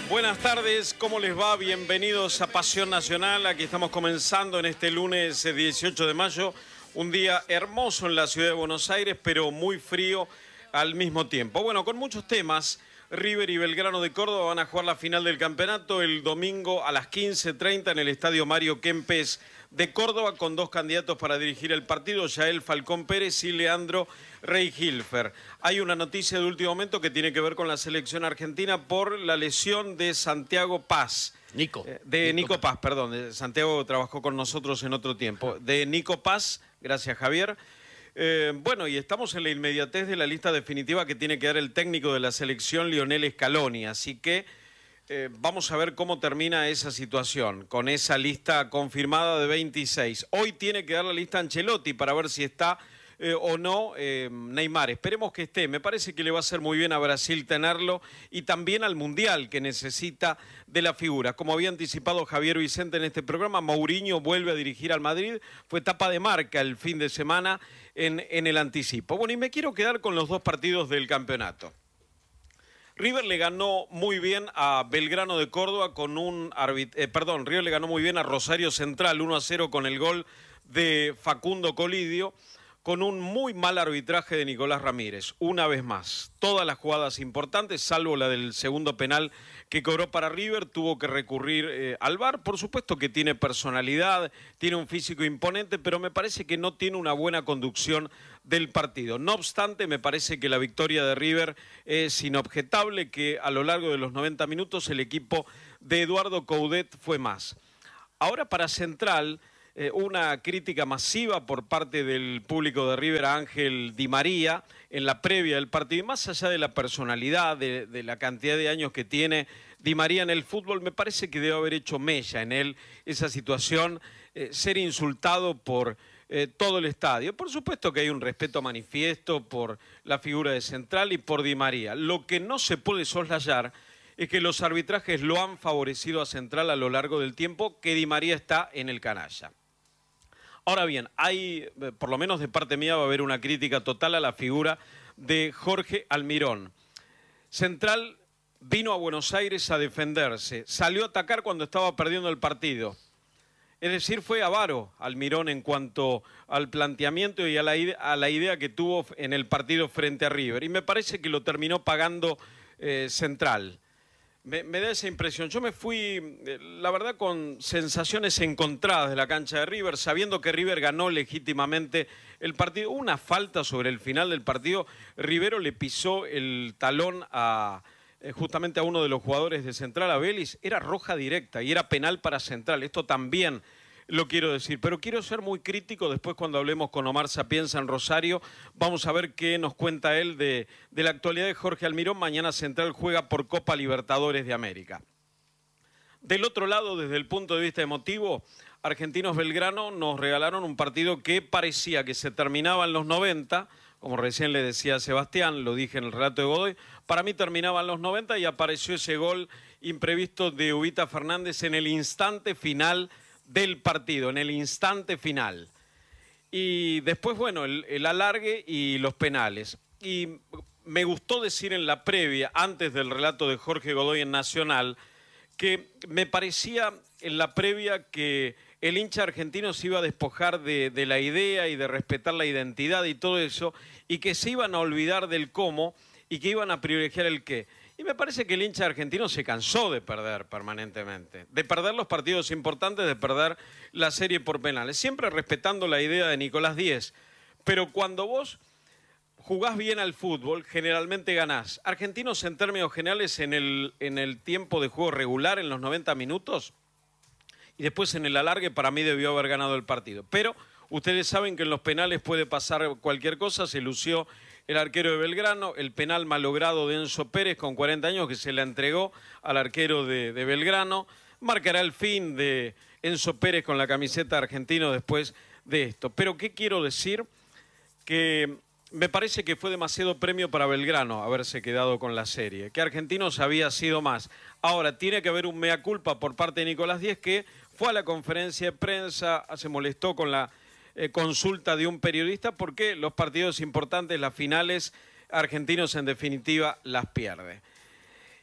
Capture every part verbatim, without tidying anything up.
Buenas tardes, ¿cómo les va? Bienvenidos a Pasión Nacional. Aquí estamos comenzando en este lunes dieciocho de mayo, un día hermoso en la ciudad de Buenos Aires, pero muy frío al mismo tiempo. Bueno, con muchos temas. River y Belgrano de Córdoba van a jugar la final del campeonato el domingo a las quince treinta en el estadio Mario Kempes de Córdoba, con dos candidatos para dirigir el partido, Yael Falcón Pérez y Leandro Rey-Hilfer. Hay una noticia de último momento que tiene que ver con la selección argentina por la lesión de Santiago Paz. Nico. Eh, de Nico, Nico Paz, perdón. De Santiago trabajó con nosotros en otro tiempo. De Nico Paz, gracias Javier. Eh, bueno, y estamos en la inmediatez de la lista definitiva que tiene que dar el técnico de la selección, Lionel Scaloni, así que eh, vamos a ver cómo termina esa situación, con esa lista confirmada de veintiséis. Hoy tiene que dar la lista Ancelotti para ver si está eh, o no eh, Neymar. Esperemos que esté, me parece que le va a hacer muy bien a Brasil tenerlo y también al Mundial que necesita de la figura. Como había anticipado Javier Vicente en este programa, Mourinho vuelve a dirigir al Madrid, fue tapa de marca el fin de semana en, en el anticipo. Bueno, y me quiero quedar con los dos partidos del campeonato. River le ganó muy bien a Belgrano de Córdoba con un árbitro, eh, perdón, River le ganó muy bien a Rosario Central uno a cero con el gol de Facundo Colidio, con un muy mal arbitraje de Nicolás Ramírez, una vez más. Todas las jugadas importantes, salvo la del segundo penal que cobró para River, tuvo que recurrir eh, al V A R. Por supuesto que tiene personalidad, tiene un físico imponente, pero me parece que no tiene una buena conducción del partido. No obstante, me parece que la victoria de River es inobjetable, que a lo largo de los noventa minutos el equipo de Eduardo Coudet fue más. Ahora para Central, Eh, una crítica masiva por parte del público de River a Ángel Di María en la previa del partido. Y más allá de la personalidad, de, de la cantidad de años que tiene Di María en el fútbol, me parece que debe haber hecho mella en él esa situación, eh, ser insultado por eh, todo el estadio. Por supuesto que hay un respeto manifiesto por la figura de Central y por Di María. Lo que no se puede soslayar es que los arbitrajes lo han favorecido a Central a lo largo del tiempo que Di María está en el canalla. Ahora bien, hay, por lo menos de parte mía, va a haber una crítica total a la figura de Jorge Almirón. Central vino a Buenos Aires a defenderse, salió a atacar cuando estaba perdiendo el partido. Es decir, fue avaro Almirón en cuanto al planteamiento y a la, idea, a la idea que tuvo en el partido frente a River. Y me parece que lo terminó pagando eh, Central. Me, me da esa impresión. Yo me fui, la verdad, con sensaciones encontradas de la cancha de River, sabiendo que River ganó legítimamente el partido. Una falta sobre el final del partido. Rivero le pisó el talón a eh, justamente a uno de los jugadores de Central, a Vélez. Era roja directa y era penal para Central. Esto también lo quiero decir, pero quiero ser muy crítico. Después, cuando hablemos con Omar Sapienza en Rosario, vamos a ver qué nos cuenta él de, de la actualidad de Jorge Almirón. Mañana Central juega por Copa Libertadores de América. Del otro lado, desde el punto de vista emotivo, Argentinos Belgrano nos regalaron un partido que parecía que se terminaba en los noventa, como recién le decía a Sebastián, lo dije en el relato de Godoy, para mí terminaba en los noventa y apareció ese gol imprevisto de Ubita Fernández en el instante final del partido, en el instante final. Y después, bueno, el, el alargue y los penales. Y me gustó decir en la previa, antes del relato de Jorge Godoy en Nacional, que me parecía en la previa que el hincha argentino se iba a despojar de, de la idea y de respetar la identidad y todo eso, y que se iban a olvidar del cómo y que iban a privilegiar el qué. Y me parece que el hincha argentino se cansó de perder permanentemente, de perder los partidos importantes, de perder la serie por penales, siempre respetando la idea de Nicolás Díez. Pero cuando vos jugás bien al fútbol, generalmente ganás. Argentinos en términos generales en el, en el tiempo de juego regular, en los noventa minutos, y después en el alargue, para mí debió haber ganado el partido. Pero ustedes saben que en los penales puede pasar cualquier cosa, se lució el arquero de Belgrano, el penal malogrado de Enzo Pérez con cuarenta años que se le entregó al arquero de, de Belgrano, marcará el fin de Enzo Pérez con la camiseta argentino después de esto. Pero ¿qué quiero decir? Que me parece que fue demasiado premio para Belgrano haberse quedado con la serie, que Argentinos había sido más. Ahora, tiene que haber un mea culpa por parte de Nicolás Díez, que fue a la conferencia de prensa, se molestó con la Eh, consulta de un periodista porque los partidos importantes, las finales, Argentinos en definitiva las pierde.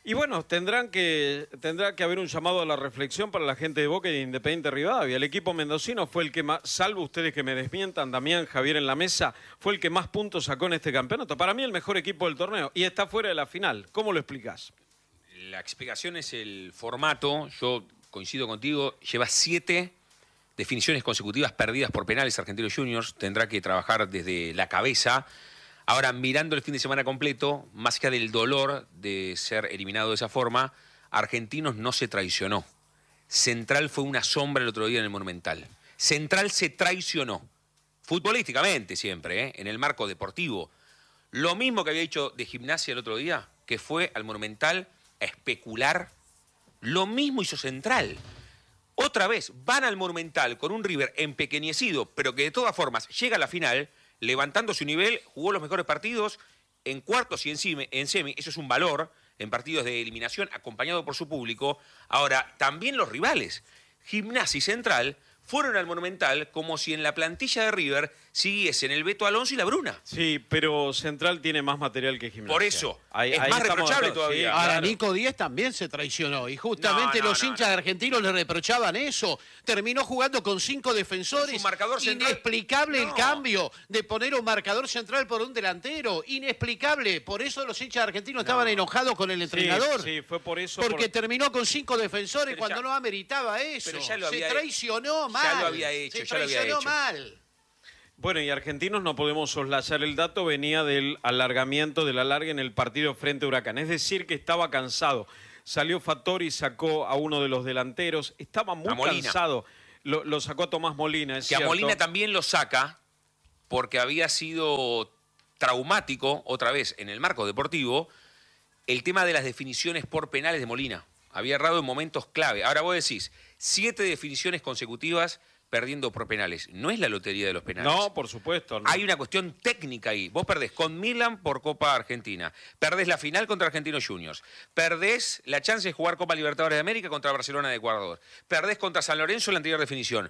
Y bueno, tendrán que, tendrá que haber un llamado a la reflexión para la gente de Boca y de Independiente Rivadavia. El equipo mendocino fue el que más, salvo ustedes que me desmientan, Damián, Javier en la mesa, fue el que más puntos sacó en este campeonato. Para mí el mejor equipo del torneo y está fuera de la final. ¿Cómo lo explicás? La explicación es el formato. Yo coincido contigo, lleva siete definiciones consecutivas perdidas por penales Argentinos Juniors. Tendrá que trabajar desde la cabeza. Ahora, mirando el fin de semana completo, más allá del dolor de ser eliminado de esa forma, Argentinos no se traicionó. Central fue una sombra el otro día en el Monumental. Central se traicionó, futbolísticamente siempre, ¿eh? En el marco deportivo. Lo mismo que había hecho de Gimnasia el otro día, que fue al Monumental a especular, lo mismo hizo Central. Otra vez, van al Monumental con un River empequeñecido, pero que de todas formas llega a la final, levantando su nivel, jugó los mejores partidos en cuartos y en semi, en semi, eso es un valor, en partidos de eliminación, acompañado por su público. Ahora, también los rivales, Gimnasia y Central, fueron al Monumental como si en la plantilla de River siguiesen el Beto Alonso y la Bruna. Sí, pero Central tiene más material que Gimnasia. Por eso, ahí, es ahí más reprochable sí, todavía. Ahora, claro. Nico Díez también se traicionó y justamente No, no, los no, hinchas no. argentinos le reprochaban eso. Terminó jugando con cinco defensores. Es un marcador central. Inexplicable No. el cambio de poner un marcador central por un delantero. Inexplicable. Por eso los hinchas argentinos No. estaban enojados con el entrenador. Sí, sí, fue por eso. Porque por- terminó con cinco defensores Pero cuando ya- no ameritaba eso. pero ya lo se había- traicionó ya mal. lo había hecho, se ya lo había traicionó hecho. mal. Bueno, y Argentinos no podemos soslayar el dato, venía del alargamiento del alargue en el partido frente a Huracán. Es decir, que estaba cansado. Salió Fattori, sacó a uno de los delanteros. Estaba muy A Molina. cansado. Lo, lo sacó a Tomás Molina, es Que a cierto. Molina también lo saca porque había sido traumático, otra vez, en el marco deportivo, el tema de las definiciones por penales de Molina. Había errado en momentos clave. Ahora vos decís, siete definiciones consecutivas perdiendo por penales. No es la lotería de los penales. No, por supuesto. No. Hay una cuestión técnica ahí. Vos perdés con Milan por Copa Argentina. Perdés la final contra Argentinos Juniors. Perdés la chance de jugar Copa Libertadores de América contra Barcelona de Ecuador. Perdés contra San Lorenzo en la anterior definición.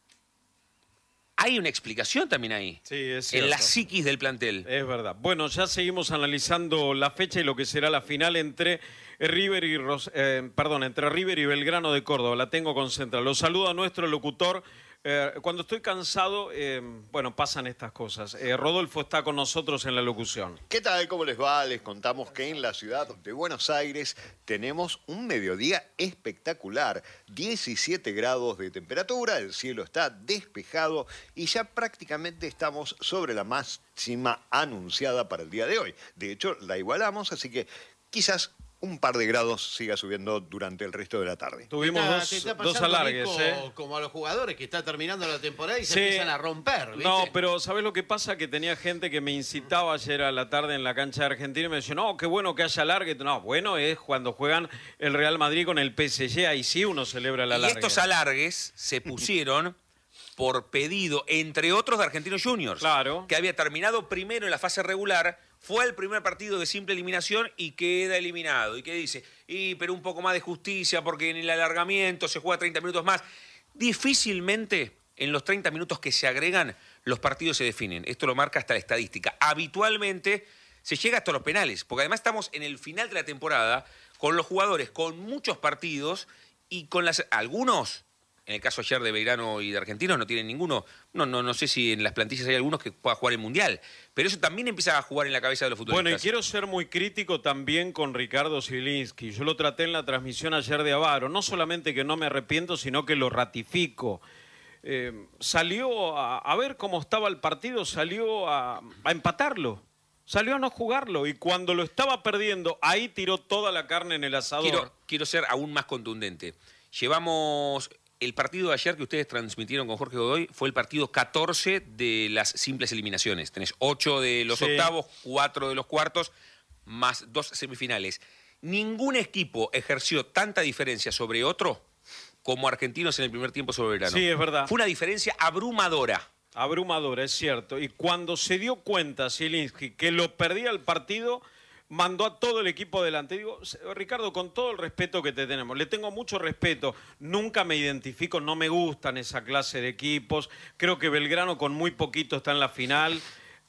Hay una explicación también ahí. Sí, es en la cierto. psiquis del plantel. Es verdad. Bueno, ya seguimos analizando la fecha y lo que será la final entre River y Ros- eh, perdón, entre River y Belgrano de Córdoba. La tengo con Central. Los saludo a nuestro locutor. Eh, cuando estoy cansado, eh, bueno, pasan estas cosas. Eh, Rodolfo está con nosotros en la locución. ¿Qué tal? ¿Cómo les va? Les contamos que en la ciudad de Buenos Aires tenemos un mediodía espectacular. diecisiete grados de temperatura, el cielo está despejado y ya prácticamente estamos sobre la máxima anunciada para el día de hoy. De hecho, la igualamos, así que quizás un par de grados siga subiendo durante el resto de la tarde. Tuvimos Te está- dos, te está dos pasando, alargues, Nico, ¿eh? como a los jugadores que está terminando la temporada y se Sí. empiezan a romper, ¿viste? No, pero ¿sabés lo que pasa? Que tenía gente que me incitaba ayer a la tarde en la cancha de Argentina y me decía, no, qué bueno que haya alargue. No, bueno es cuando juegan el Real Madrid con el P S G, ahí sí uno celebra la Y alargue. estos alargues se pusieron por pedido, entre otros, de Argentinos Juniors. Claro. Que había terminado primero en la fase regular, fue el primer partido de simple eliminación y queda eliminado. Y que dice, y pero un poco más de justicia porque en el alargamiento se juega treinta minutos más. Difícilmente en los treinta minutos que se agregan los partidos se definen. Esto lo marca hasta la estadística. Habitualmente se llega hasta los penales, porque además estamos en el final de la temporada con los jugadores con muchos partidos y con las algunos. En el caso ayer de Belgrano y de Argentinos no tienen ninguno. No, no, no sé si en las plantillas hay algunos que puedan jugar el Mundial. Pero eso también empieza a jugar en la cabeza de los futbolistas. Bueno, y quiero ser muy crítico también con Ricardo Zielinski. Yo lo traté en la transmisión ayer de Avaro. No solamente que no me arrepiento, sino que lo ratifico. Eh, salió a, a ver cómo estaba el partido, salió a, a empatarlo. Salió a no jugarlo. Y cuando lo estaba perdiendo, ahí tiró toda la carne en el asador. Quiero, quiero ser aún más contundente. Llevamos... El partido de ayer que ustedes transmitieron con Jorge Godoy fue el partido catorce de las simples eliminaciones. Tenés ocho de los Sí. octavos, cuatro de los cuartos, más dos semifinales. Ningún equipo ejerció tanta diferencia sobre otro como Argentinos en el primer tiempo sobre Belgrano. Sí, es verdad. Fue una diferencia abrumadora. Abrumadora, es cierto. Y cuando se dio cuenta Zielinski que lo perdía el partido, mandó a todo el equipo adelante. Digo, Ricardo, con todo el respeto que te tenemos, le tengo mucho respeto, nunca me identifico, no me gustan esa clase de equipos, creo que Belgrano con muy poquito está en la final.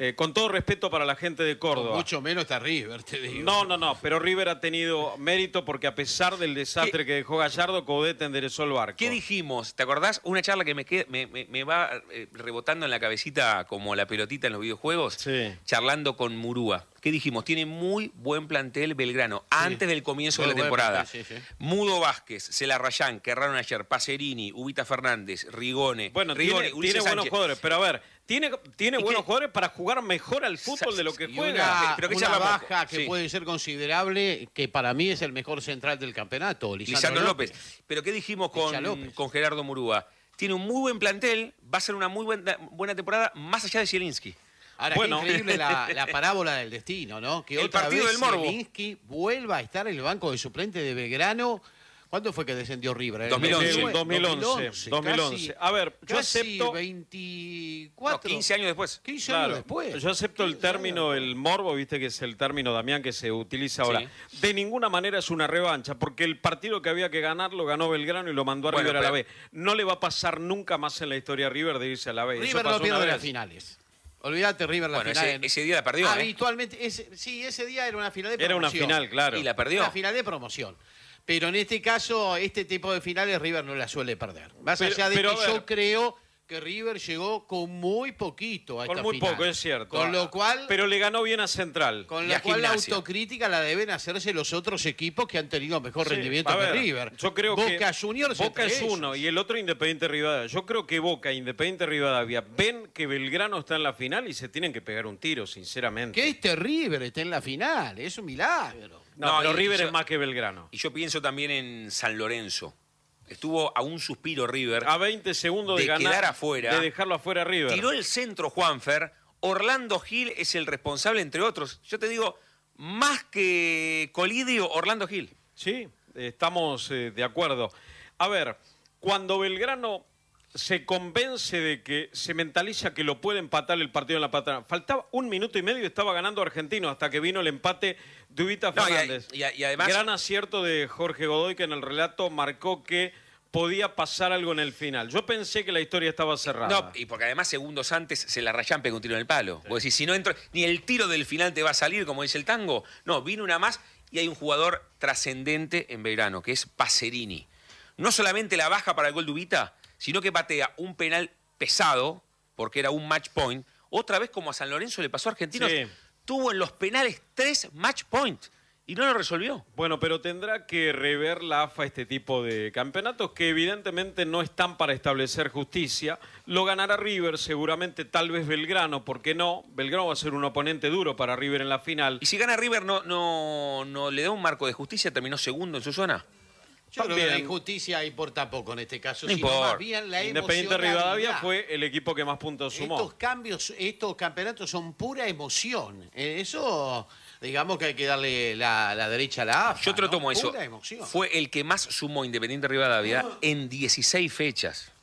Eh, con todo respeto para la gente de Córdoba. Mucho menos está River, te digo. No, no, no, pero River ha tenido mérito porque a pesar del desastre ¿Qué? que dejó Gallardo, Coudet enderezó el barco. ¿Qué dijimos? ¿Te acordás? Una charla que me, queda, me, me, me va eh, rebotando en la cabecita como la pelotita en los videojuegos. Sí. Charlando con Murúa. ¿Qué dijimos? Tiene muy buen plantel Belgrano. Antes del comienzo Muy de la buen temporada. plantel, sí, sí. Mudo Vázquez, Celarrayán, que erraron ayer, Pacerini, Ubita Fernández, Rigone. Bueno, Rigone, tiene, Ulises tiene buenos Sánchez. jugadores, pero a ver, tiene, tiene ¿Y buenos qué? jugadores para jugar mejor al fútbol de lo que Y juega. una, Pero ¿qué una charlamos? baja que Sí. puede ser considerable, que para mí es el mejor central del campeonato, Lisandro, Lisandro López. Pero ¿qué dijimos Licha con, López. con Gerardo Murúa? Tiene un muy buen plantel, va a ser una muy buena, buena temporada, más allá de Zielinski. Ahora, Bueno. qué increíble la, la parábola del destino, ¿no? Que El otra partido vez del morbo. Zielinski vuelva a estar en el banco de suplente de Belgrano. ¿Cuándo fue que descendió River? ¿En el dos mil once. Sí, dos mil once. dos mil once, dos mil once. Casi- A ver, yo casi acepto- veinticuatro. No, quince años después. quince Claro, años después. yo acepto el quince años término, después. el morbo, viste que es el término, Damián, que se utiliza ahora. Sí. De ninguna manera es una revancha, porque el partido que había que ganar lo ganó Belgrano y lo mandó a Bueno, River a la pero- B. No le va a pasar nunca más en la historia a River de irse a la B. Eso River pasó no pierde una las vez. finales. Olvídate, River la Bueno, final. ese, ese día la perdió, ¿eh? Habitualmente, ese- sí, ese día era una final de Era una promoción. final, claro. Y la perdió. Una final de promoción. Pero en este caso, este tipo de finales River no la suele perder. Más Pero- allá de pero que a ver. yo creo que River llegó con muy poquito a Con esta muy final. poco, es cierto. Con lo cual, Pero le ganó bien a Central. con y lo a cual la Gimnasia. autocrítica la deben hacerse los otros equipos que han tenido mejor Sí, rendimiento a que ver, River. Yo creo Boca que Juniors Boca entre es uno ellos. y el otro Independiente Rivadavia. Yo creo que Boca e Independiente Rivadavia ven que Belgrano está en la final y se tienen que pegar un tiro, sinceramente. Que este River esté en la final, es un milagro. No, No, pero y- River y yo- es más que Belgrano. Y yo pienso también en San Lorenzo. Estuvo a un suspiro River. A veinte segundos de, de ganar, quedar afuera, de dejarlo afuera a River. Tiró el centro Juanfer. Orlando Gil es el responsable, entre otros. Yo te digo, más que Colidio, Orlando Gil. Sí, estamos eh, de acuerdo. A ver, cuando Belgrano se convence de que se mentaliza que lo puede empatar el partido en la patana, faltaba un minuto y medio y estaba ganando Argentino hasta que vino el empate de Ubita No, y a- Fernández. y a- y además- Gran acierto de Jorge Godoy, que en el relato marcó que podía pasar algo en el final. Yo pensé que la historia estaba cerrada. No, y porque además segundos antes se la rayan pega un tiro en el palo. Vos decís, si no entro, ni el tiro del final te va a salir, como dice el tango. No, vino una más y hay un jugador trascendente en Belgrano, que es Pacerini. No solamente la baja para el gol de Ubita, sino que patea un penal pesado, porque era un match point. Otra vez, como a San Lorenzo le pasó a Argentinos, Sí. tuvo en los penales tres match point y no lo resolvió. Bueno, pero tendrá que rever la A F A este tipo de campeonatos que evidentemente no están para establecer justicia. Lo ganará River, seguramente tal vez Belgrano, ¿por qué no? Belgrano va a ser un oponente duro para River en la final. Y si gana River, no, no, no le da un marco de justicia, terminó segundo en su zona. Yo creo que la También. injusticia importa poco en este caso, No sino importa. más bien la Independiente emocionalidad. Rivadavia fue el equipo que más puntos sumó. Estos cambios, estos campeonatos son pura emoción. Eh, Eso, digamos que hay que darle la, la derecha a la A F A. Yo te lo ¿no? tomo eso. Pura emoción. Fue el que más sumó Independiente Rivadavia en dieciséis fechas.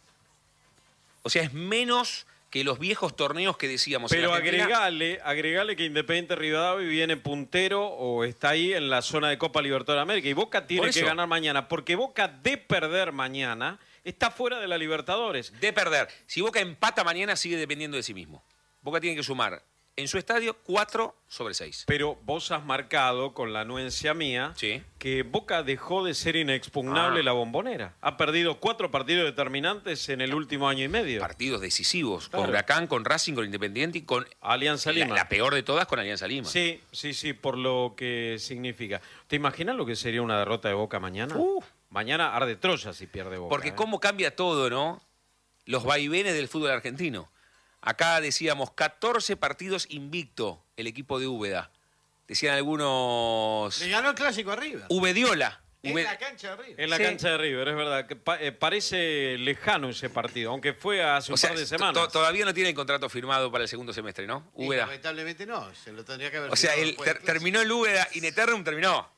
O sea, es menos que los viejos torneos que decíamos. en Pero Argentina. agregale, agregale que Independiente Rivadavia viene puntero o está ahí en la zona de Copa Libertadores de América. Y Boca tiene Por que eso. ganar mañana, porque Boca de perder mañana está fuera de la Libertadores. De perder. Si Boca empata mañana, sigue dependiendo de sí mismo. Boca tiene que sumar en su estadio cuatro sobre seis. Pero vos has marcado con la anuencia mía Sí. que Boca dejó de ser inexpugnable Ah. la Bombonera. Ha perdido cuatro partidos determinantes en el último año y medio. Partidos decisivos. Claro. Con Huracán, con Racing, con Independiente y con Alianza la, Lima. la peor de todas, con Alianza Lima. Sí, sí, sí, por lo que significa. ¿Te imaginas lo que sería una derrota de Boca mañana? Uh. Mañana arde Troya si pierde Boca. Porque ¿eh? cómo cambia todo, ¿no? Los vaivenes del fútbol argentino. Acá decíamos catorce partidos invicto el equipo de Úbeda. Decían algunos... Le ganó el clásico a River. Ubediola. En Ube- la cancha de River. En la Sí. cancha de River, es verdad. Que pa- eh, parece lejano ese partido, aunque fue hace un O sea, par de to- semanas. to- todavía no tiene el contrato firmado para el segundo semestre, ¿no? Y Úbeda. lamentablemente no, se lo tendría que haber O sea, firmado él después ter- del clásico. terminó el Úbeda in eternum, terminó.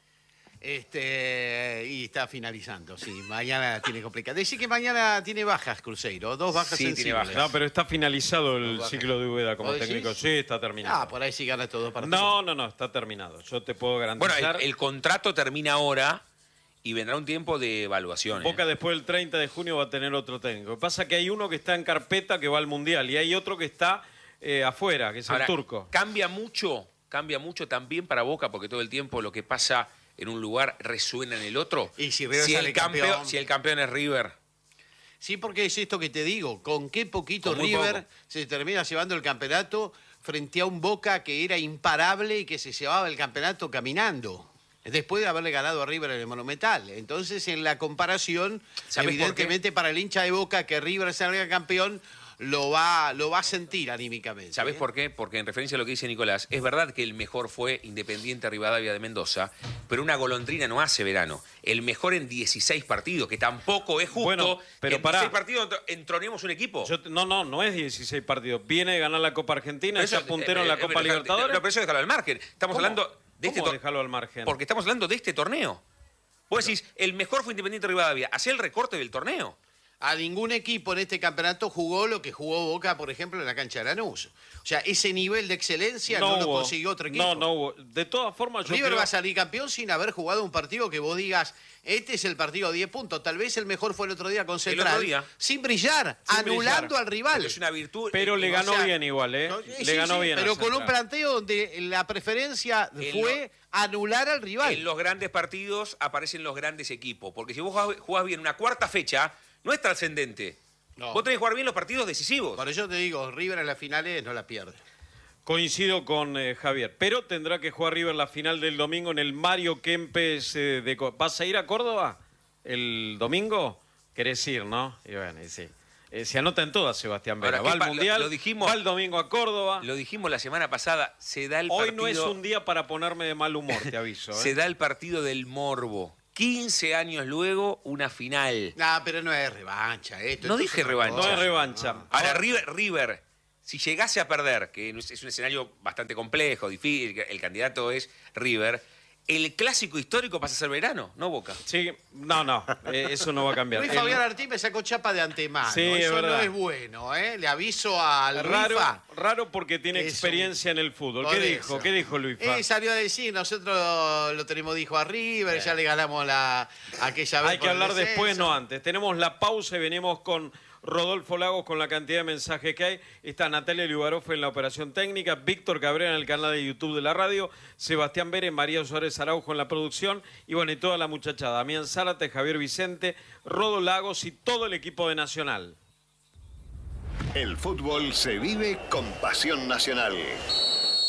Este, y está finalizando, sí. Mañana tiene complicado. Decir que mañana tiene bajas Cruzeiro, dos bajas Sí, tiene sensibles. bajas. No, pero está finalizado el Baja. ciclo de Ubeda como ¿Vos decís? técnico. Sí, está terminado. Ah, por ahí sí gana estos dos partidos. No, no, no, está terminado. Yo te puedo Bueno, garantizar. el, el contrato termina ahora y vendrá un tiempo de evaluación. ¿eh? Boca después del treinta de junio va a tener otro técnico. Lo que pasa es que hay uno que está en carpeta que va al Mundial y hay otro que está eh, afuera, que es Ahora, el turco. Cambia mucho, cambia mucho también para Boca, porque todo el tiempo lo que pasa en un lugar resuena en el otro. Y si River si, sale el campeón, campeón. si el campeón es River. Sí, porque es esto que te digo, con qué poquito Con muy River poco. se termina llevando el campeonato frente a un Boca que era imparable y que se llevaba el campeonato caminando, después de haberle ganado a River en el Monumental. Entonces, en la comparación, ¿Sabés por evidentemente para el hincha de Boca que River salga campeón, lo va, lo va a sentir anímicamente. ¿Sabés ¿eh? por qué? Porque en referencia a lo que dice Nicolás, es verdad que el mejor fue Independiente Rivadavia de Mendoza, pero una golondrina no hace verano. El mejor en dieciséis partidos, que tampoco es justo Bueno, pero que en pará. dieciséis partidos entro- entronemos un equipo. Yo te- no, no, no es dieciséis partidos. Viene de ganar la Copa Argentina, Pero está eso, puntero eh, en la eh, Copa pero- Libertadores. No, pero eso déjalo al margen. Estamos ¿Cómo? hablando de este ¿Cómo tor- dejarlo al margen? Porque estamos hablando de este torneo. Vos decís, el mejor fue Independiente Rivadavia. Hacé el recorte del torneo. A ningún equipo en este campeonato jugó lo que jugó Boca, por ejemplo, en la cancha de Lanús. O sea, ese nivel de excelencia no, lo hubo. consiguió otro equipo. No, no hubo. De todas formas, yo River creo... va a salir campeón sin haber jugado un partido que vos digas, este es el partido a diez puntos. Tal vez el mejor fue el otro día con Central. otro día. Sin brillar, Sin anulando brillar. al rival. Pero es una virtud. Pero eh, le eh, ganó o sea, bien igual, ¿eh? No, le sí, ganó sí, bien. a pero con un Central. planteo donde la preferencia En fue anular al rival. En los grandes partidos aparecen los grandes equipos. Porque si vos jugás, jugás bien una cuarta fecha, no es trascendente. No. Vos tenés que jugar bien los partidos decisivos. Por eso te digo, River en las finales no la pierde. Coincido con eh, Javier, pero tendrá que jugar River la final del domingo en el Mario Kempes eh, de... Co- ¿Vas a ir a Córdoba el domingo? ¿Querés ir, no? Y bueno, y sí. Eh, se anotan todas, Sebastián Vera. Ahora, Va ¿qué al pa- lo- Mundial, lo dijimos- va el domingo a Córdoba. Lo dijimos la semana pasada, se da el Hoy partido... no es un día para ponerme de mal humor, te aviso. ¿eh? Se da el partido del morbo. quince años luego, una final. No, pero no es revancha. Esto, No esto dije es otra revancha. No cosa. es revancha. Ahora, River, River, si llegase a perder, que es un escenario bastante complejo, difícil, el candidato es River, el clásico histórico pasa a ser verano, no Boca. Sí, no, no, eh, eso no va a cambiar. Luis El- Fabián Artí me sacó chapa de antemano. Sí, es Eso no verdad. es bueno, ¿eh? Le aviso al Raro, Luifa. raro porque tiene Que es experiencia en el fútbol. Por ¿Qué eso. dijo? ¿Qué dijo Luis Fa? Eh, salió a decir, nosotros lo tenemos dijo a River, ya le ganamos la aquella vez Hay que por el hablar después, descenso. no antes. Tenemos la pausa y venimos con Rodolfo Lagos con la cantidad de mensajes que hay. Está Natalia Liubarov en la operación técnica, Víctor Cabrera en el canal de YouTube de la radio, Sebastián Vélez, María Suárez Araujo en la producción y bueno, y toda la muchachada. Damián Zárate, Javier Vicente, Rodo Lagos y todo el equipo de Nacional. El fútbol se vive con pasión nacional.